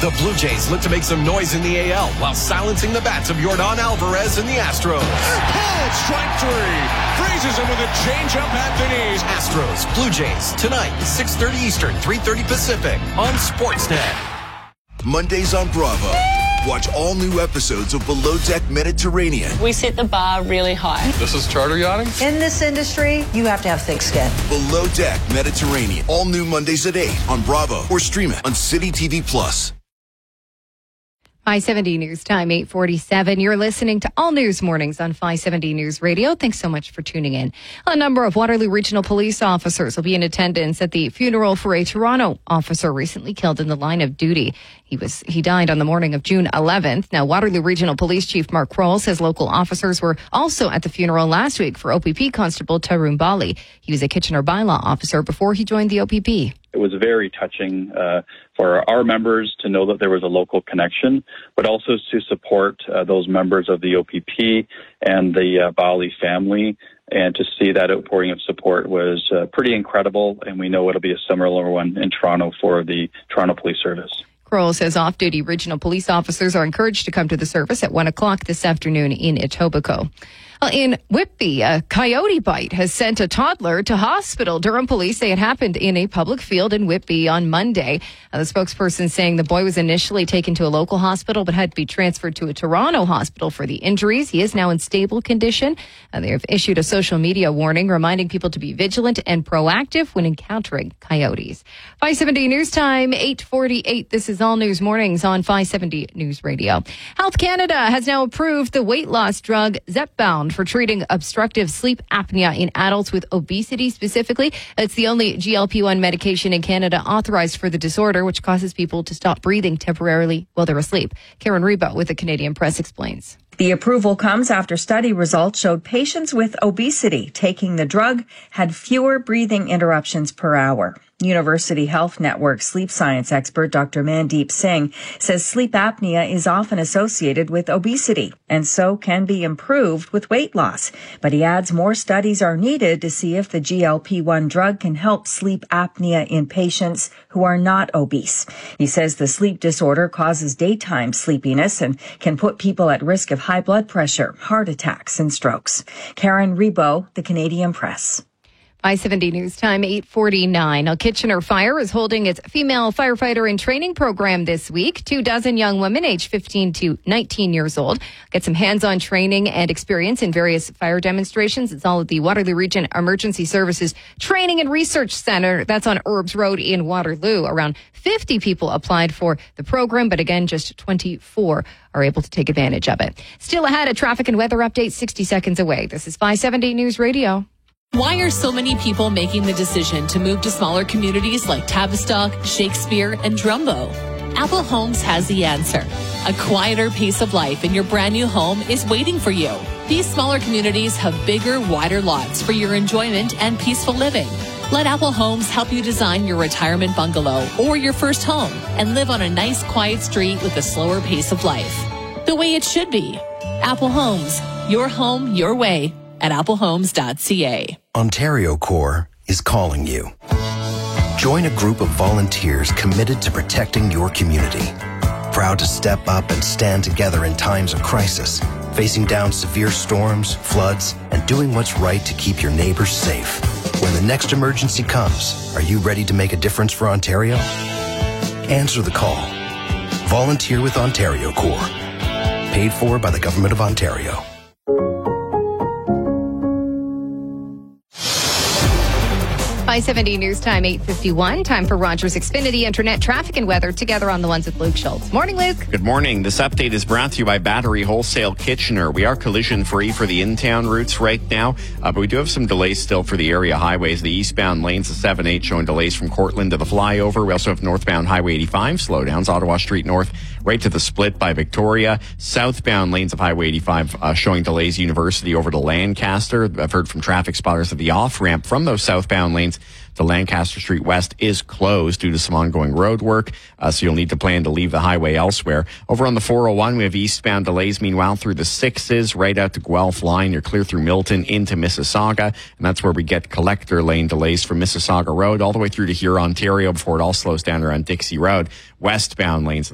The Blue Jays look to make some noise in the AL while silencing the bats of Yordan Alvarez and the Astros. Pulled, strike three. Freezes him with a changeup at the knees. Astros, Blue Jays, tonight, 6:30 Eastern, 3:30 Pacific on Sportsnet. Mondays on Bravo. Watch all new episodes of Below Deck Mediterranean. We set the bar really high. This is charter yachting? In this industry, you have to have thick skin. Below Deck Mediterranean. All new Mondays at 8 on Bravo or stream it on City TV Plus. 570 News Time, 8:47. You're listening to All News Mornings on 570 News Radio. Thanks so much for tuning in. A number of Waterloo Regional Police officers will be in attendance at the funeral for a Toronto officer recently killed in the line of duty. He died on the morning of June 11th. Now, Waterloo Regional Police Chief Mark Kroll says local officers were also at the funeral last week for OPP Constable Tarun Bali. He was a Kitchener bylaw officer before he joined the OPP. It was very touching for our members to know that there was a local connection, but also to support those members of the OPP and the Bali family. And to see that outpouring of support was pretty incredible. And we know it'll be a similar one in Toronto for the Toronto Police Service. Kroll says off-duty regional police officers are encouraged to come to the service at 1 o'clock this afternoon in Etobicoke. In Whitby, a coyote bite has sent a toddler to hospital. Durham police say it happened in a public field in Whitby on Monday. The spokesperson saying the boy was initially taken to a local hospital but had to be transferred to a Toronto hospital for the injuries. He is now in stable condition. They have issued a social media warning reminding people to be vigilant and proactive when encountering coyotes. 570 News Time, 8:48. This is All News Mornings on 570 News Radio. Health Canada has now approved the weight loss drug Zepbound for treating obstructive sleep apnea in adults with obesity specifically. It's the only GLP-1 medication in Canada authorized for the disorder, which causes people to stop breathing temporarily while they're asleep. Karen Reba with the Canadian Press explains. The approval comes after study results showed patients with obesity taking the drug had fewer breathing interruptions per hour. University Health Network sleep science expert Dr. Mandeep Singh says sleep apnea is often associated with obesity and so can be improved with weight loss. But he adds more studies are needed to see if the GLP-1 drug can help sleep apnea in patients who are not obese. He says the sleep disorder causes daytime sleepiness and can put people at risk of high blood pressure, heart attacks, and strokes. Karen Rebo, the Canadian Press. 570 News Time, 8:49. Now, Kitchener Fire is holding its female firefighter in training program this week. 24 young women aged 15 to 19 years old get some hands-on training and experience in various fire demonstrations. It's all at the Waterloo Region Emergency Services Training and Research Center. That's on Urbs Road in Waterloo. Around 50 people applied for the program, but again, just 24 are able to take advantage of it. Still ahead, a traffic and weather update 60 seconds away. This is 570 News Radio. Why are so many people making the decision to move to smaller communities like Tavistock, Shakespeare, and Drumbo? Apple Homes has the answer. A quieter pace of life in your brand new home is waiting for you. These smaller communities have bigger, wider lots for your enjoyment and peaceful living. Let Apple Homes help you design your retirement bungalow or your first home and live on a nice, quiet street with a slower pace of life. The way it should be. Apple Homes, your home, your way. At applehomes.ca. Ontario Corps is calling you. Join a group of volunteers committed to protecting your community. Proud to step up and stand together in times of crisis, facing down severe storms, floods, and doing what's right to keep your neighbors safe. When the next emergency comes, are you ready to make a difference for Ontario? Answer the call. Volunteer with Ontario Corps. Paid for by the Government of Ontario. 570 News Time, 8:51. Time for Rogers Xfinity Internet traffic and weather together on the ones with Luke Schultz. Morning, Luke. Good morning. This update is brought to you by Battery Wholesale Kitchener. We are collision free for the in-town routes right now, but we do have some delays still for the area highways. The eastbound lanes, the 7-8 showing delays from Cortland to the flyover. We also have northbound Highway 85 slowdowns, Ottawa Street North right to the split by Victoria. Southbound lanes of Highway 85 showing delays University over to Lancaster. I've heard from traffic spotters that the off-ramp from those southbound lanes to Lancaster Street West is closed due to some ongoing road work, so you'll need to plan to leave the highway elsewhere. Over on the 401, we have eastbound delays, meanwhile, through the 6s, right out to Guelph line. You're clear through Milton into Mississauga, and that's where we get collector lane delays from Mississauga Road all the way through to here, Ontario, before it all slows down around Dixie Road. Westbound lanes